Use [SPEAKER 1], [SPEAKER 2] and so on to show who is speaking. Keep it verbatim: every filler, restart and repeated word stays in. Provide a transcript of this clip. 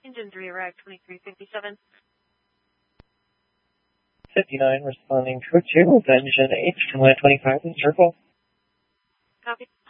[SPEAKER 1] Engine three, Iraq twenty-three fifty-seven.
[SPEAKER 2] fifty-nine responding to a two with engine H, one twenty-five in circle.
[SPEAKER 1] Copy.